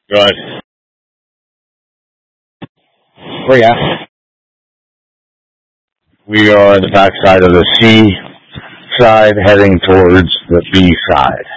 Good. Where you at? We are on the backside of the C side heading towards the B side.